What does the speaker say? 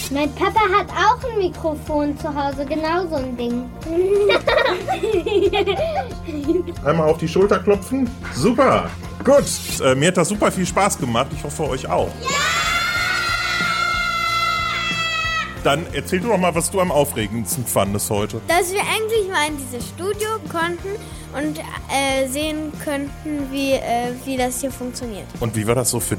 Mein Papa hat auch ein Mikrofon zu Hause, genau so ein Ding. Einmal auf die Schulter klopfen. Super. Gut. Mir hat das super viel Spaß gemacht. Ich hoffe, euch auch. Ja! Dann erzähl du doch mal, was du am aufregendsten fandest heute. Dass wir endlich mal in dieses Studio konnten und sehen könnten, wie das hier funktioniert. Und wie war das so für